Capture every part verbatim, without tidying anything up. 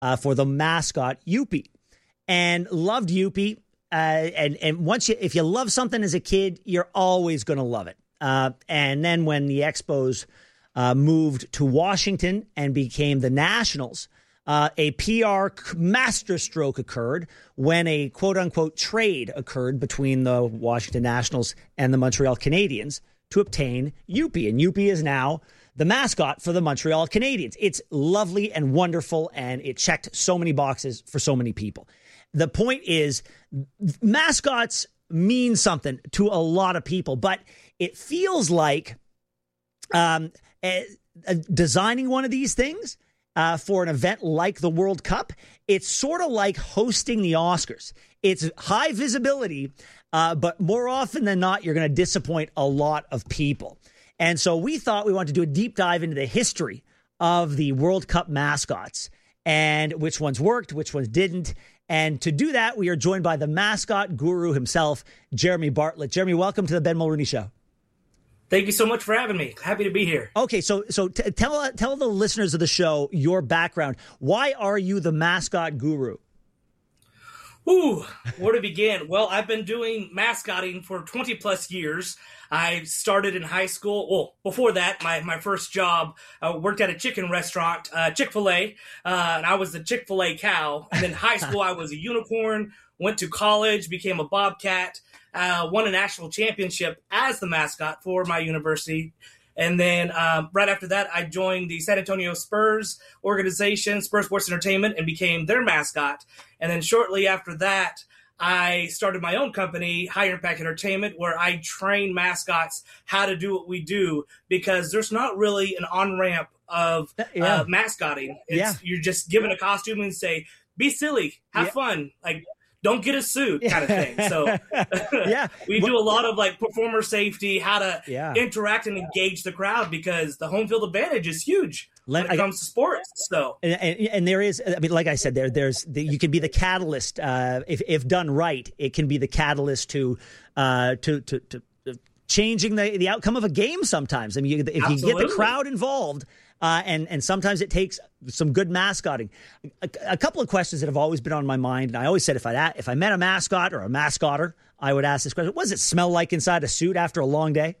uh, for the mascot Youppi, and loved Youppi. Uh, and and once you, if you love something as a kid, you're always going to love it. Uh, and then when the Expos uh, moved to Washington and became the Nationals, uh, a P R masterstroke occurred when a quote unquote trade occurred between the Washington Nationals and the Montreal Canadiens to obtain Youppi. And Youppi is now the mascot for the Montreal Canadiens. It's lovely and wonderful, and it checked so many boxes for so many people. The point is, mascots mean something to a lot of people, but it feels like um, uh, uh, designing one of these things uh, for an event like the World Cup, it's sort of like hosting the Oscars. It's high visibility, uh, but more often than not, you're going to disappoint a lot of people. And so we thought we wanted to do a deep dive into the history of the World Cup mascots and which ones worked, which ones didn't. And to do that, we are joined by the mascot guru himself, Jeremy Bartlett. Jeremy, welcome to the Ben Mulroney Show. Thank you so much for having me. Happy to be here. Okay, so so t- tell tell the listeners of the show your background. Why are you the mascot guru? Ooh, where to begin? Well, I've been doing mascotting for twenty plus years. I started in high school. Well, before that, my, my first job, I worked at a chicken restaurant, uh, Chick-fil-A, uh, and I was the Chick-fil-A cow. And then high school, I was a unicorn, went to college, became a bobcat, uh, won a national championship as the mascot for my university. And then um, right after that, I joined the San Antonio Spurs organization, Spurs Sports Entertainment, and became their mascot. And then shortly after that, I started my own company, Higher Impact Entertainment, where I train mascots how to do what we do, because there's not really an on-ramp of yeah. uh, mascotting. It's, yeah. You're just given a costume and say, be silly, have yeah. fun, like, don't get a suit kind of thing. So yeah. we do a lot of like performer safety, how to yeah. interact and engage the crowd, because the home field advantage is huge when it I, comes to sports. So and, and, and there is, I mean, like I said, there there's the, you can be the catalyst uh, if if done right. It can be the catalyst to uh, to to to changing the the outcome of a game. Sometimes, I mean, if you Absolutely. get the crowd involved. Uh, and and sometimes it takes some good mascotting. A, a couple of questions that have always been on my mind, and I always said if I if I met a mascot or a mascotter, I would ask this question: what does it smell like inside a suit after a long day?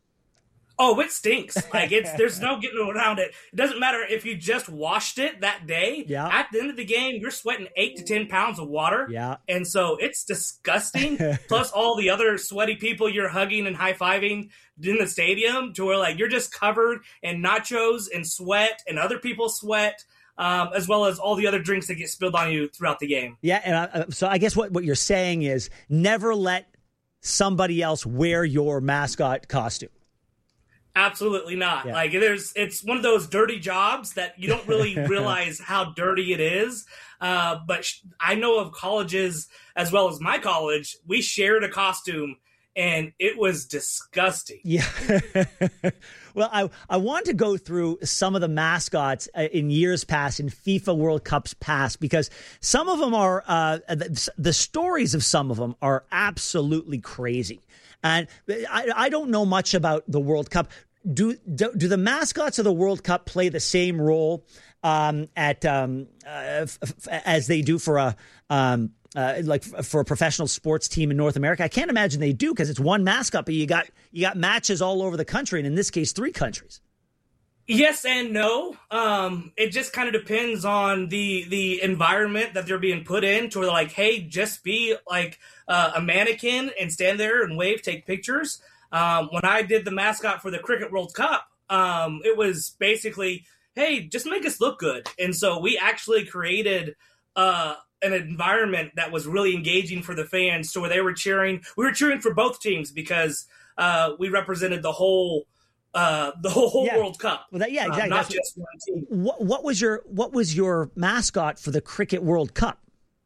Oh, it stinks. Like it's there's no getting around it. It doesn't matter if you just washed it that day. Yeah. At the end of the game, you're sweating eight to ten pounds of water. Yeah. And so it's disgusting. Plus all the other sweaty people you're hugging and high fiving in the stadium, to where like you're just covered in nachos and sweat and other people's sweat. Um, as well as all the other drinks that get spilled on you throughout the game. Yeah, and I, so I guess what, what you're saying is never let somebody else wear your mascot costume. Absolutely not. Yeah. Like there's, it's one of those dirty jobs that you don't really realize how dirty it is. Uh, but sh- I know of colleges as well as my college, we shared a costume and it was disgusting. Yeah. Well, I, I want to go through some of the mascots uh, in years past, in FIFA World Cups past, because some of them are, uh, the, the stories of some of them are absolutely crazy. And I, I don't know much about the World Cup. Do, do do the mascots of the World Cup play the same role um, at um, uh, f- f- as they do for a um, uh, like for a professional sports team in North America? I can't imagine they do, because it's one mascot, but you got you got matches all over the country, and in this case, three countries. Yes and no. Um, it just kind of depends on the the environment that they're being put in, to where they're like, hey, just be like uh, a mannequin and stand there and wave, take pictures. Um, when I did the mascot for the Cricket World Cup, um, it was basically, hey, just make us look good. And so we actually created uh, an environment that was really engaging for the fans, to where they were cheering. We were cheering for both teams, because uh, we represented the whole Uh, the whole, whole Yeah. World Cup. Well, that, yeah, exactly. Uh, not That's just one team. What, what was your what was your mascot for the Cricket World Cup?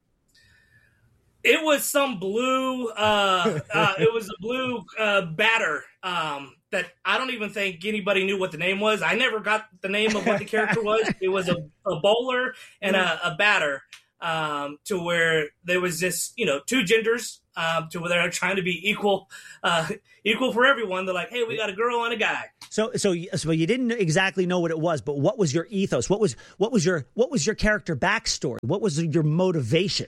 It was some blue. Uh, uh, it was a blue uh, batter um, that I don't even think anybody knew what the name was. I never got the name of what the character was. It was a, a bowler and a, a batter. um, to where there was just, you know, two genders, um, to where they're trying to be equal, uh, equal for everyone. They're like, hey, we got a girl and a guy. So, so, so you didn't exactly know what it was, but what was your ethos? What was, what was your, what was your character backstory? What was your motivation?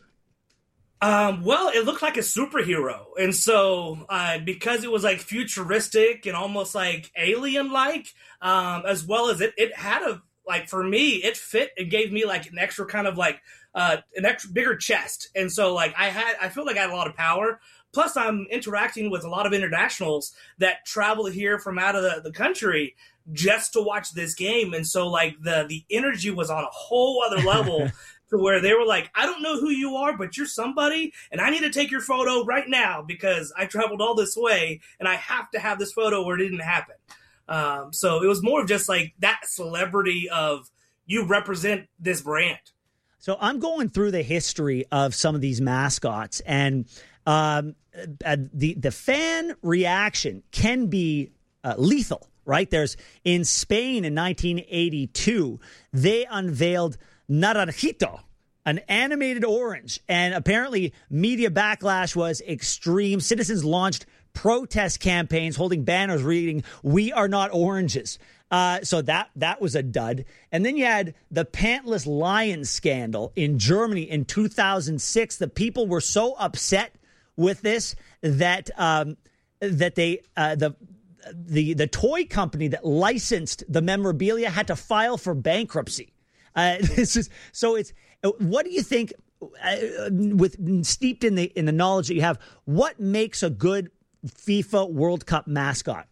Um, well, it looked like a superhero. And so, uh, because it was like futuristic and almost like alien-like, um, as well as it, it had a, like for me, it fit, it gave me like an extra kind of like, uh, an extra bigger chest. And so like I had, I feel like I had a lot of power. Plus I'm interacting with a lot of internationals that travel here from out of the, the country just to watch this game. And so like the, the energy was on a whole other level. To where they were like, I don't know who you are, but you're somebody, and I need to take your photo right now because I traveled all this way, and I have to have this photo or it didn't happen. Um, so it was more of just like that celebrity of you represent this brand. So I'm going through the history of some of these mascots, and um, uh, the the fan reaction can be uh, lethal, right? There's in Spain in nineteen eighty-two, they unveiled Naranjito, an animated orange, and apparently media backlash was extreme. Citizens launched protest campaigns holding banners reading, "We are not oranges." Uh, so that that was a dud. And then you had the pantless lion scandal in Germany in two thousand six. The people were so upset with this that um, that they uh, the the the toy company that licensed the memorabilia had to file for bankruptcy. Uh, this is so. It's what do you think? Uh, with steeped in the in the knowledge that you have, what makes a good FIFA World Cup mascot?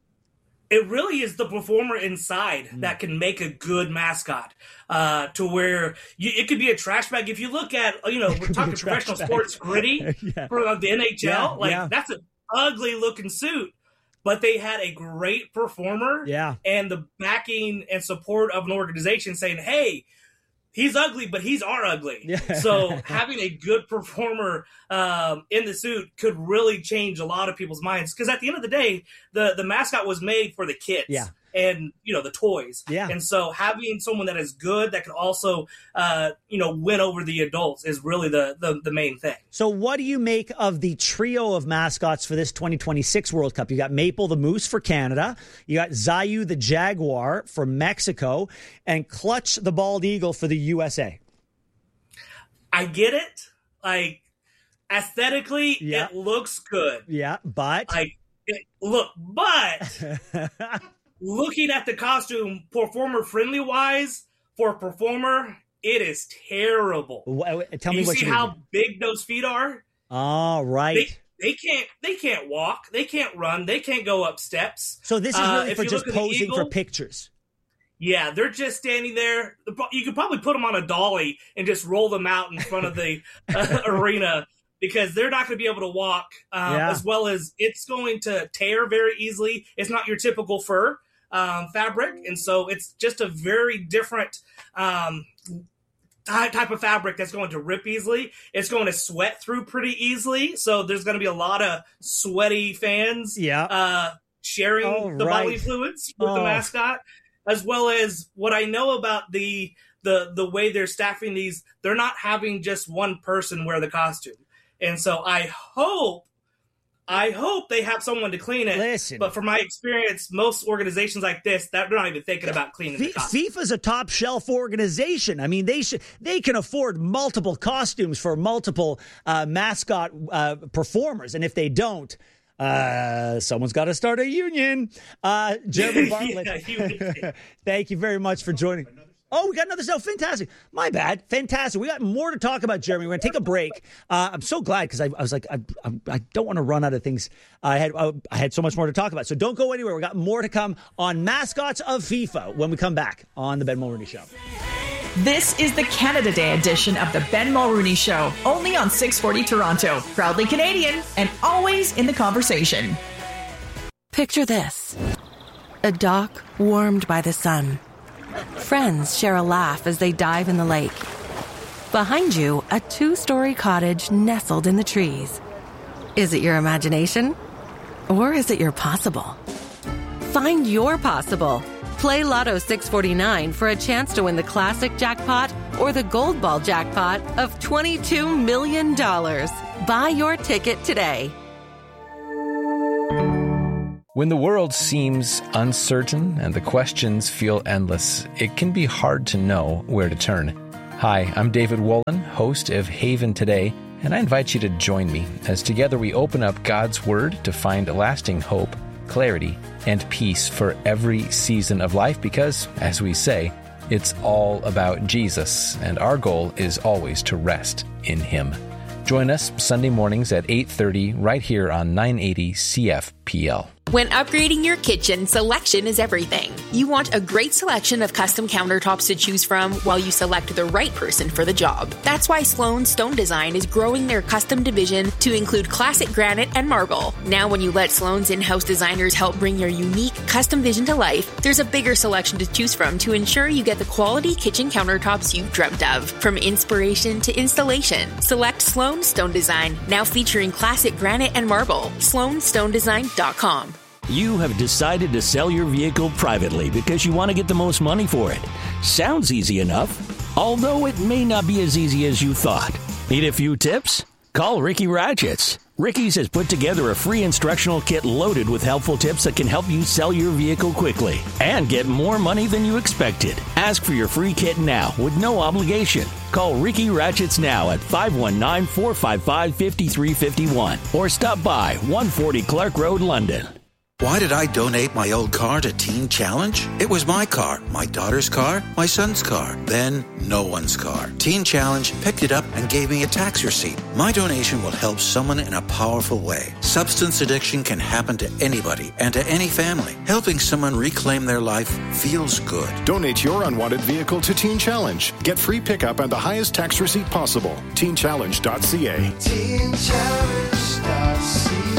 It really is the performer inside mm. that can make a good mascot. Uh, to where you, it could be a trash bag. If you look at, you know, we're talking professional bag. sports gritty yeah. from the N H L. Yeah, like yeah. that's an ugly looking suit. But they had a great performer yeah. and the backing and support of an organization saying, hey, he's ugly, but he's our ugly. Yeah. So having a good performer um, in the suit could really change a lot of people's minds. Because at the end of the day, the, the mascot was made for the kids. Yeah. And, you know, the toys. Yeah. And so having someone that is good, that can also, uh, you know, win over the adults is really the, the the main thing. So what do you make of the trio of mascots for this twenty twenty-six World Cup? You got Maple the Moose for Canada. You got Zayu the Jaguar for Mexico. And Clutch the Bald Eagle for the U S A. I get it. Like, aesthetically, yeah. it looks good. Yeah, but? Like, it, look, but... Looking at the costume, performer-friendly wise, for a performer, it is terrible. What, tell me you what see you how mean. big those feet are? Oh, right. They, they can't. They can't walk. They can't run. They can't go up steps. So this is really uh, for just posing eagle, for pictures. Yeah, they're just standing there. You could probably put them on a dolly and just roll them out in front of the uh, arena. Because they're not going to be able to walk, um, yeah. as well as it's going to tear very easily. It's not your typical fur um, fabric, and so it's just a very different um, type of fabric that's going to rip easily. It's going to sweat through pretty easily, so there's going to be a lot of sweaty fans yeah. uh, sharing oh, the right. bodily fluids with oh. the mascot, as well as what I know about the the the way they're staffing these. They're not having just one person wear the costume. And so I hope, I hope they have someone to clean it. Listen. But from my experience, most organizations like this, they're not even thinking about cleaning F- the costume. FIFA's a top shelf organization. I mean, they should, they can afford multiple costumes for multiple uh, mascot uh, performers. And if they don't, uh, someone's got to start a union. Uh, Jeremy Bartlett, yeah, thank you very much for joining. Oh, we got another show. Fantastic. My bad. Fantastic. We got more to talk about, Jeremy. We're going to take a break. Uh, I'm so glad because I, I was like, I, I, I don't want to run out of things. I had I, I had so much more to talk about. So don't go anywhere. We got more to come on Mascots of FIFA when we come back on The Ben Mulrooney Show. This is the Canada Day edition of The Ben Mulrooney Show, only on six forty Toronto. Proudly Canadian and always in the conversation. Picture this. A dock warmed by the sun. Friends share a laugh as they dive in the lake. Behind you, a two-story cottage nestled in the trees. Is it your imagination? Or is it your possible? Find your possible. Play Lotto six forty-nine for a chance to win the classic jackpot or the Gold Ball jackpot of twenty-two million dollars. Buy your ticket today. When the world seems uncertain and the questions feel endless, it can be hard to know where to turn. Hi, I'm David Wolin, host of Haven Today, and I invite you to join me as together we open up God's Word to find lasting hope, clarity, and peace for every season of life because, as we say, it's all about Jesus, and our goal is always to rest in Him. Join us Sunday mornings at eight thirty right here on nine eighty C F P L. When upgrading your kitchen, selection is everything. You want a great selection of custom countertops to choose from while you select the right person for the job. That's why Sloan Stone Design is growing their custom division to include classic granite and marble. Now when you let Sloan's in-house designers help bring your unique custom vision to life, there's a bigger selection to choose from to ensure you get the quality kitchen countertops you've dreamt of. From inspiration to installation, select Sloan Stone Design, now featuring classic granite and marble. sloan stone design dot com. You have decided to sell your vehicle privately because you want to get the most money for it. Sounds easy enough, although it may not be as easy as you thought. Need a few tips? Call Ricky Ratchets. Ricky's has put together a free instructional kit loaded with helpful tips that can help you sell your vehicle quickly and get more money than you expected. Ask for your free kit now with no obligation. Call Ricky Ratchets now at five one nine, four five five, five three five one or stop by one forty Clark Road, London. Why did I donate my old car to Teen Challenge? It was my car, my daughter's car, my son's car, then no one's car. Teen Challenge picked it up and gave me a tax receipt. My donation will help someone in a powerful way. Substance addiction can happen to anybody and to any family. Helping someone reclaim their life feels good. Donate your unwanted vehicle to Teen Challenge. Get free pickup and the highest tax receipt possible. teen challenge dot c a. teen challenge dot c a.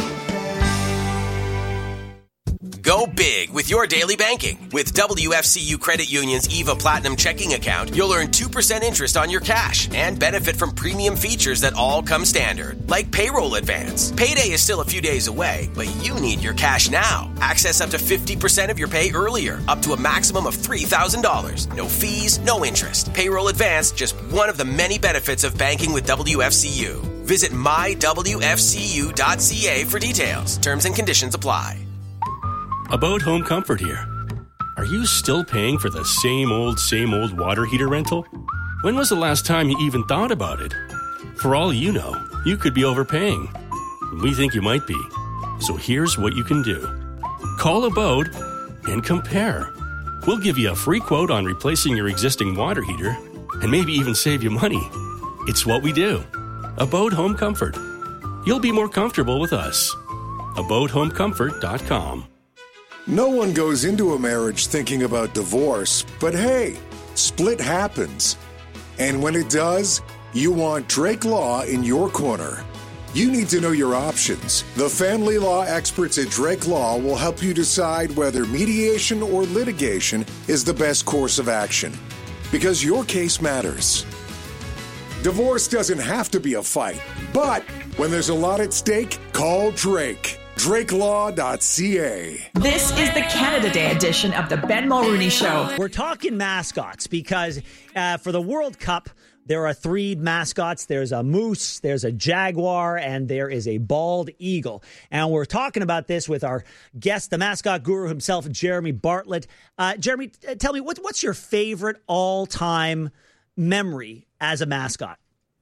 Go big with your daily banking. With W F C U Credit Union's EVA Platinum checking account, you'll earn two percent interest on your cash and benefit from premium features that all come standard, like payroll advance. Payday is still a few days away, but you need your cash now. Access up to fifty percent of your pay earlier, up to a maximum of three thousand dollars. No fees, no interest. Payroll advance, just one of the many benefits of banking with W F C U. Visit my w f c u dot c a for details. Terms and conditions apply. About Home Comfort here. Are you still paying for the same old, same old water heater rental? When was the last time you even thought about it? For all you know, you could be overpaying. We think you might be. So here's what you can do. Call About and compare. We'll give you a free quote on replacing your existing water heater and maybe even save you money. It's what we do. About Home Comfort. You'll be more comfortable with us. about home comfort dot com. No one goes into a marriage thinking about divorce, but hey, split happens. And when it does, you want Drake Law in your corner. You need to know your options. The family law experts at Drake Law will help you decide whether mediation or litigation is the best course of action, because your case matters. Divorce doesn't have to be a fight, but when there's a lot at stake, call Drake. drake law dot c a. This is the Canada Day edition of the Ben Mulrooney Show. We're talking mascots because uh, for the World Cup, there are three mascots. There's a moose, there's a jaguar, and there is a bald eagle. And we're talking about this with our guest, the mascot guru himself, Jeremy Bartlett. Uh, Jeremy, tell me, what, what's your favorite all-time memory as a mascot?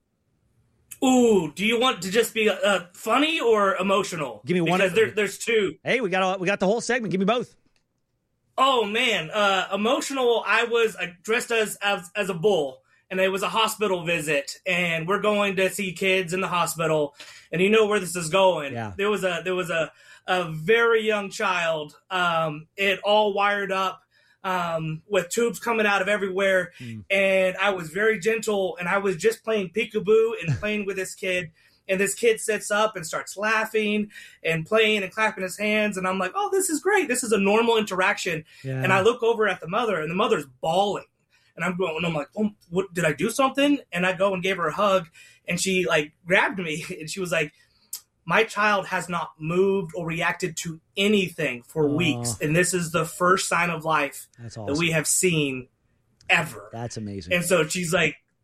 Ooh, do you want to just be uh, funny or emotional? Give me one. Because there, there's two. Hey, we got we got the whole segment. Give me both. Oh man, uh, emotional. I was uh, dressed as, as as a bull, and it was a hospital visit, and we're going to see kids in the hospital, and you know where this is going. Yeah. There was a there was a a very young child. Um, it all wired up. Um, with tubes coming out of everywhere. Mm. And I was very gentle, and I was just playing peekaboo and playing with this kid. And this kid sits up and starts laughing and playing and clapping his hands. And I'm like, oh, this is great. This is a normal interaction. Yeah. And I look over at the mother, and the mother's bawling. And I'm going, and I'm like, oh, what, did I do something? And I go and gave her a hug, and she like grabbed me, and she was like, my child has not moved or reacted to anything for oh. weeks. And this is the first sign of life That's awesome. that we have seen ever. That's amazing. And so she's like,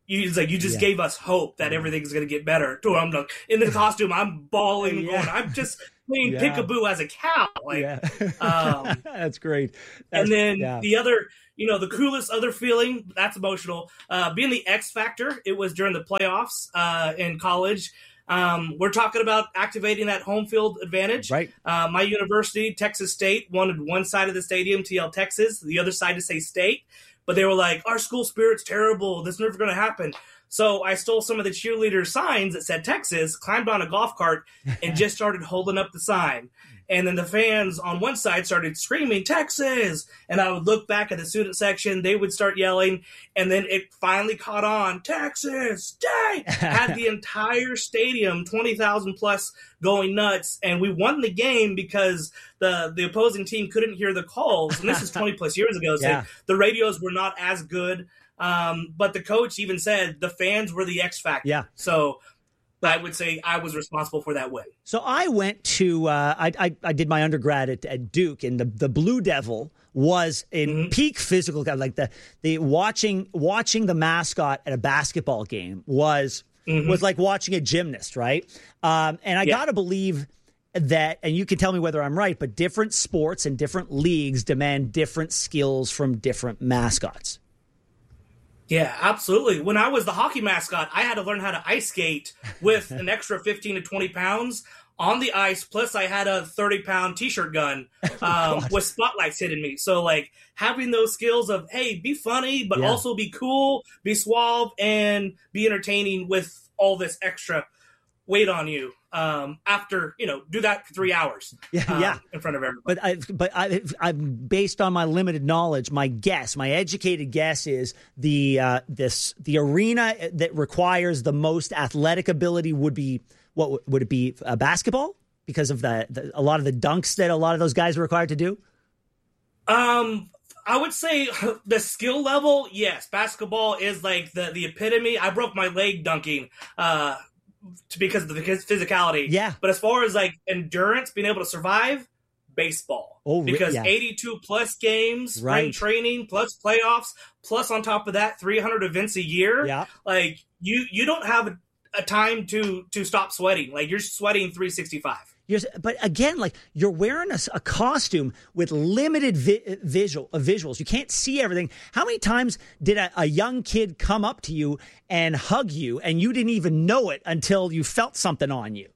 you, it's like, you just Yeah. gave us hope that everything's going to get better. To where I'm like, in the costume, I'm bawling, Yeah. going, I'm just playing Yeah. peekaboo as a cow. Like, Yeah. um, That's great. That's, and then yeah. the other, you know, the coolest other feeling, that's emotional, uh, being the X Factor. It was during the playoffs uh, in college. Um, we're talking about activating that home field advantage. Right. Uh, my university, Texas State, wanted one side of the stadium to yell Texas, the other side to say state. But they were like, our school spirit's terrible. This is never going to happen. So I stole some of the cheerleader signs that said Texas, climbed on a golf cart, and just started holding up the sign. And then the fans on one side started screaming, Texas! And I would look back at the student section. They would start yelling. And then it finally caught on, Texas! Stay! Had the entire stadium, twenty thousand plus, going nuts. And we won the game because the, the opposing team couldn't hear the calls. And this is twenty plus years ago. So Yeah. the radios were not as good. Um, but the coach even said the fans were the X factor. Yeah. So I would say I was responsible for that win. So I went to uh, I, I I did my undergrad at, at Duke, and the, the Blue Devil was in Mm-hmm. peak physical, like the the watching watching the mascot at a basketball game was Mm-hmm. was like watching a gymnast, right? Um, and I Yeah. got to believe that, and you can tell me whether I'm right, but different sports and different leagues demand different skills from different mascots. Yeah, absolutely. When I was the hockey mascot, I had to learn how to ice skate with an extra fifteen to twenty pounds on the ice. Plus, I had a thirty pound t-shirt gun um, with spotlights hitting me. So, like, having those skills of, hey, be funny, but Yeah. also be cool, be suave, and be entertaining with all this extra weight on you. Um, after, you know, do that for three hours. Yeah, um, yeah. in front of everybody. But I, but I, I'm based on my limited knowledge. My guess, my educated guess, is the uh, this the arena that requires the most athletic ability would be what would it be? Uh, basketball, because of the, the a lot of the dunks that a lot of those guys are required to do. Um, I would say the skill level, yes. Basketball is like the, the epitome. I broke my leg dunking uh, to, because of the physicality. Yeah. But as far as like endurance, being able to survive, baseball. Oh, re- because yeah. eighty-two plus games, spring Right. training, plus playoffs, plus on top of that, three hundred events a year. Yeah. Like you, you don't have a, a time to to stop sweating. Like you're sweating three sixty-five. You're, but again, like you're wearing a, a costume with limited vi- visual uh, visuals. You can't see everything. How many times did a, a young kid come up to you and hug you, and you didn't even know it until you felt something on you?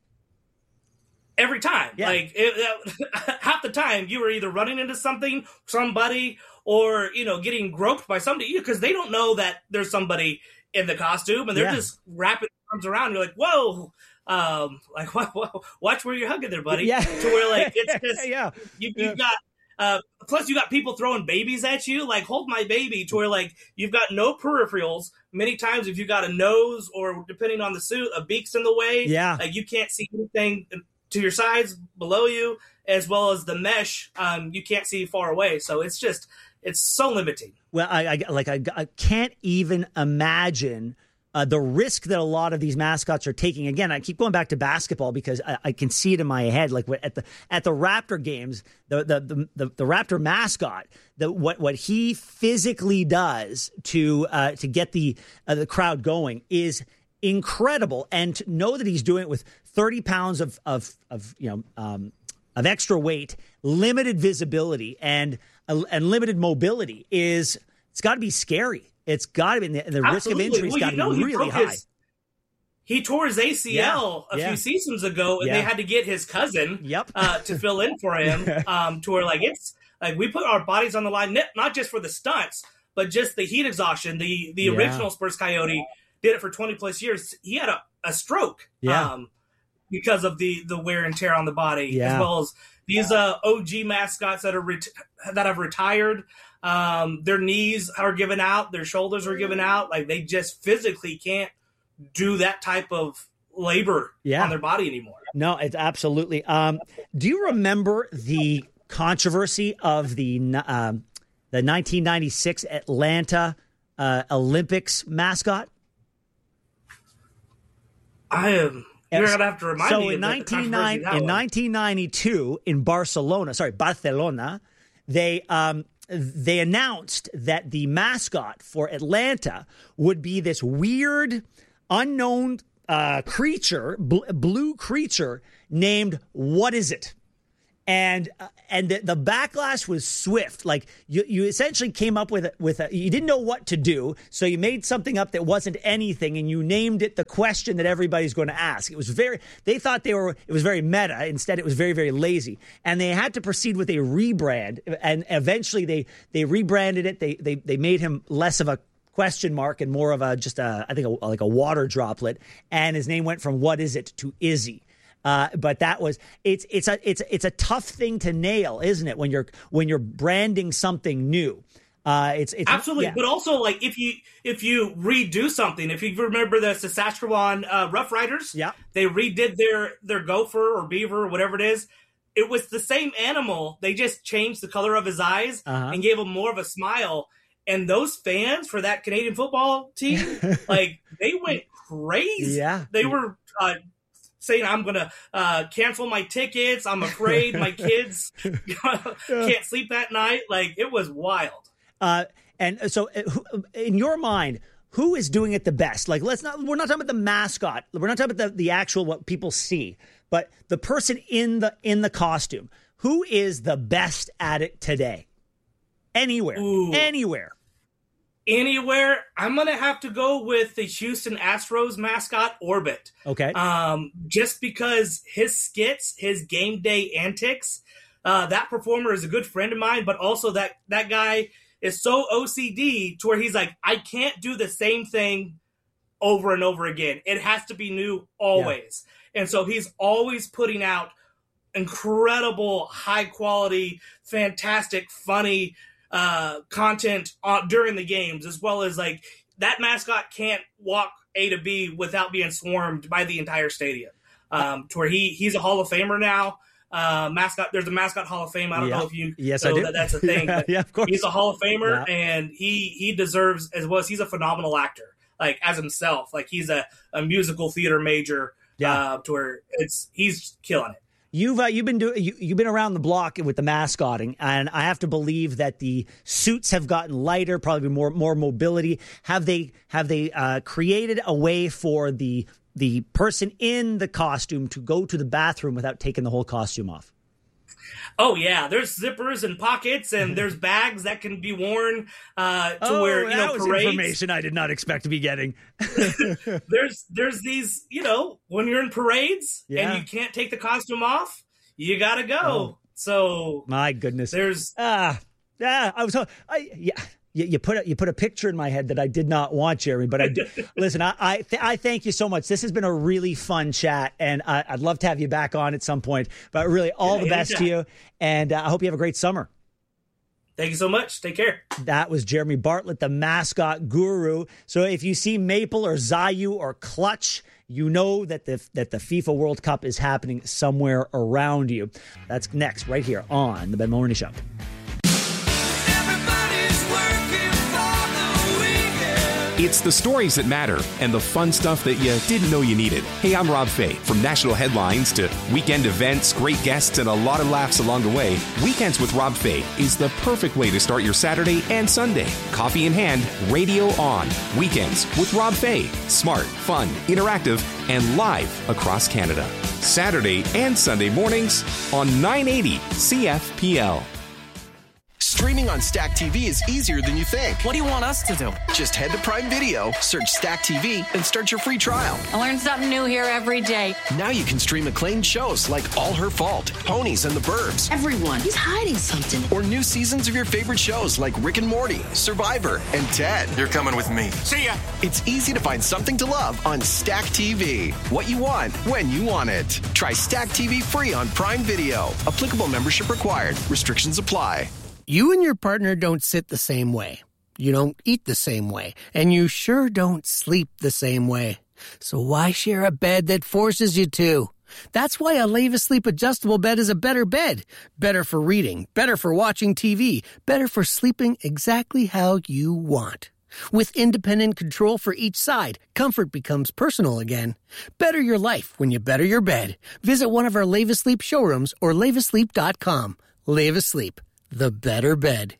Every time. Yeah. Like, it, uh, half the time, you were either running into something, somebody, or, you know, getting groped by somebody, because they don't know that there's somebody in the costume, and they're Yeah. just wrapping arms around. You're like, whoa. Um, like, whoa, whoa, watch where you're hugging there, buddy. Yeah. To where, like, it's just, Yeah. you, Yeah. you've got, uh, plus you got people throwing babies at you, like, hold my baby, to where, like, you've got no peripherals. Many times, if you've got a nose, or depending on the suit, a beak's in the way. Yeah. Like, you can't see anything to your sides, below you, as well as the mesh. Um, you can't see far away. So it's just, it's so limiting. Well, I, I like I, I can't even imagine uh, the risk that a lot of these mascots are taking. Again, I keep going back to basketball because I, I can see it in my head. Like at the at the Raptor games, the the the, the, the Raptor mascot, the what what he physically does to uh, to get the uh, the crowd going is incredible. And to know that he's doing it with thirty pounds of of of you know um, of extra weight, limited visibility, and and limited mobility is it's got to be scary. It's got to be, and the risk of injury has Well, got you to know, be he really broke high. his- he tore his A C L Yeah, a yeah. few seasons ago, and Yeah. they had to get his cousin Yep. uh, to fill in for him. Um, to where like it's like we put our bodies on the line, not- not just for the stunts, but just the heat exhaustion. The the Yeah. original Spurs Coyote did it for twenty plus years. He had a, a stroke. Yeah. Um, because of the, the wear and tear on the body, Yeah. as well as these uh, O G mascots that are ret- that have retired. Um, their knees are given out, their shoulders are given out. Like they just physically can't do that type of labor Yeah. on their body anymore. No, it's absolutely. Um, do you remember the controversy of the um, the nineteen ninety-six Atlanta uh, Olympics mascot? I am. You're gonna have to remind so me. in of the nineteen controversy in that was. nineteen ninety-two in Barcelona, sorry, Barcelona, they um, they announced that the mascot for Atlanta would be this weird, unknown uh, creature, bl- blue creature named What Is It? And uh, and the, the backlash was swift. Like you, you essentially came up with a, with a, you didn't know what to do, so you made something up that wasn't anything, and you named it the question that everybody's going to ask. It was very. They thought they were. It was very meta. Instead, it was very very lazy, and they had to proceed with a rebrand. And eventually, they they rebranded it. They they they made him less of a question mark and more of a just a I think a, like a water droplet. And his name went from What Is It to Izzy. Uh, but that was it's it's a it's it's a tough thing to nail, isn't it? When you're when you're branding something new, uh, it's it's absolutely. Yeah. But also, like if you if you redo something, if you remember the Saskatchewan uh, Rough Riders, yeah, they redid their their gopher or beaver or whatever it is. It was the same animal. They just changed the color of his eyes uh-huh. and gave him more of a smile. And those fans for that Canadian football team, like they went crazy. Yeah, they were. Uh, saying I'm going to uh, cancel my tickets. I'm afraid my kids can't sleep that night. Like, it was wild. Uh, and so in your mind, who is doing it the best? Like, let's not, we're not talking about the mascot. We're not talking about the, the actual, what people see, but the person in the, in the costume. Who is the best at it today? Anywhere, Ooh. anywhere. Anywhere, I'm going to have to go with the Houston Astros mascot, Orbit. Okay. Um, just because his skits, his game day antics, uh, that performer is a good friend of mine, but also that, that guy is so O C D to where he's like, I can't do the same thing over and over again. It has to be new always. Yeah. And so he's always putting out incredible, high quality, fantastic, funny Uh, content on, during the games, as well as like that mascot can't walk A to B without being swarmed by the entire stadium. Um, to where he he's a Hall of Famer now. Uh, mascot, there's a mascot Hall of Fame. I don't yeah. know if you yes, know I do. that that's a thing. yeah, but yeah, of course. He's a Hall of Famer, yeah. and he he deserves as well as he's a phenomenal actor, like as himself. Like he's a, a musical theater major. Yeah, uh, to where it's he's killing it. You've uh, you've been doing you, you've been around the block with the mascotting, and I have to believe that the suits have gotten lighter, probably more more mobility. Have they have they uh, created a way for the the person in the costume to go to the bathroom without taking the whole costume off? Oh yeah, there's zippers and pockets, and there's bags that can be worn uh, to oh, where you that know was parades. Information I did not expect to be getting. there's there's these, you know, when you're in parades yeah. and you can't take the costume off, you gotta go. Oh. So my goodness, there's ah yeah. I was I yeah. You, you put a, you put a picture in my head that I did not want, Jeremy. But I do, listen. I I, th- I thank you so much. This has been a really fun chat, and I, I'd love to have you back on at some point. But really, all yeah, the best to you, and uh, I hope you have a great summer. Thank you so much. Take care. That was Jeremy Bartlett, the mascot guru. So if you see Maple or Zayu or Clutch, you know that the that the FIFA World Cup is happening somewhere around you. That's next, right here on the Ben Mulroney Show. It's the stories that matter and the fun stuff that you didn't know you needed. Hey, I'm Rob Fay. From national headlines to weekend events, great guests, and a lot of laughs along the way, Weekends with Rob Fay is the perfect way to start your Saturday and Sunday. Coffee in hand, radio on. Weekends with Rob Fay. Smart, fun, interactive, and live across Canada. Saturday and Sunday mornings on nine eighty C F P L. Streaming on Stack T V is easier than you think. What do you want us to do? Just head to Prime Video, search Stack T V, and start your free trial. I learn something new here every day. Now you can stream acclaimed shows like All Her Fault, Ponies and the Burbs. Everyone, he's hiding something. Or new seasons of your favorite shows like Rick and Morty, Survivor, and Ted. You're coming with me. See ya! It's easy to find something to love on Stack T V. What you want, when you want it. Try Stack T V free on Prime Video. Applicable membership required. Restrictions apply. You and your partner don't sit the same way. You don't eat the same way. And you sure don't sleep the same way. So why share a bed that forces you to? That's why a Leva Sleep adjustable bed is a better bed. Better for reading, better for watching T V, better for sleeping exactly how you want. With independent control for each side, comfort becomes personal again. Better your life when you better your bed. Visit one of our Leva Sleep showrooms or leva sleep dot com. Leva Sleep. The better bed.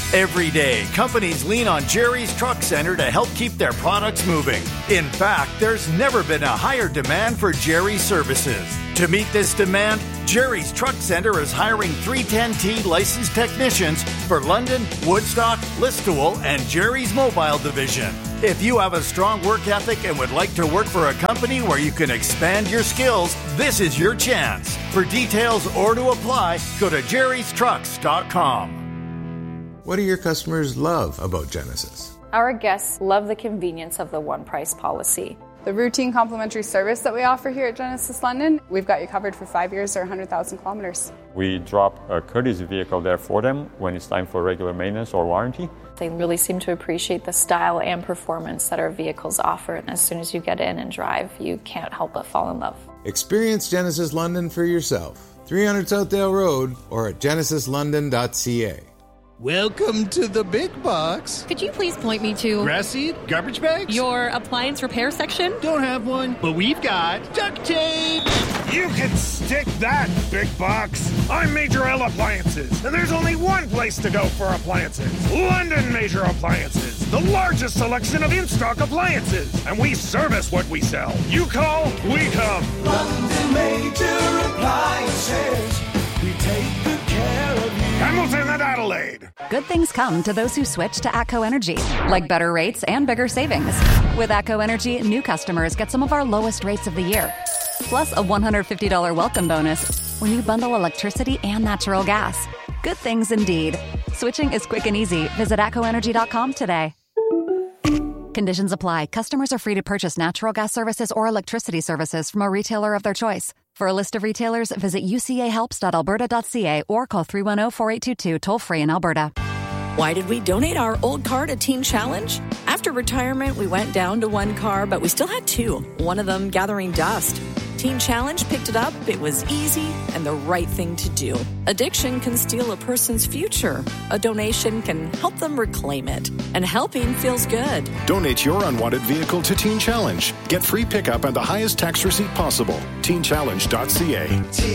Every day, companies lean on Jerry's Truck Center to help keep their products moving. In fact, there's never been a higher demand for Jerry's services. To meet this demand, Jerry's Truck Center is hiring three ten T licensed technicians for London, Woodstock, Listowel, and Jerry's Mobile Division. If you have a strong work ethic and would like to work for a company where you can expand your skills, this is your chance. For details or to apply, go to jerrys trucks dot com. What do your customers love about Genesis? Our guests love the convenience of the one price policy. The routine complimentary service that we offer here at Genesis London, we've got you covered for five years or one hundred thousand kilometers. We drop a courtesy vehicle there for them when it's time for regular maintenance or warranty. They really seem to appreciate the style and performance that our vehicles offer, and as soon as you get in and drive, you can't help but fall in love. Experience Genesis London for yourself. three hundred Southdale Road or at genesis london dot c a. Welcome to the big box. Could you please point me to... Grass seed? Garbage bags? Your appliance repair section? Don't have one, but we've got duct tape. You can stick that, big box. I'm Major L Appliances, and there's only one place to go for appliances. London Major Appliances, the largest selection of in-stock appliances. And we service what we sell. You call, we come. London Major Appliances. We take good care of you. Hamilton and Adelaide. Good things come to those who switch to ATCO Energy, like better rates and bigger savings. With ATCO Energy, new customers get some of our lowest rates of the year, plus a one hundred fifty dollars welcome bonus when you bundle electricity and natural gas. Good things indeed. Switching is quick and easy. Visit atco energy dot com today. Conditions apply. Customers are free to purchase natural gas services or electricity services from a retailer of their choice. For a list of retailers, visit u c a helps dot alberta dot c a or call three one zero, four eight two two toll-free in Alberta. Why did we donate our old car to Teen Challenge? After retirement, we went down to one car, but we still had two, one of them gathering dust. Teen Challenge picked it up, it was easy, and the right thing to do. Addiction can steal a person's future. A donation can help them reclaim it. And helping feels good. Donate your unwanted vehicle to Teen Challenge. Get free pickup and the highest tax receipt possible. teen challenge dot c a.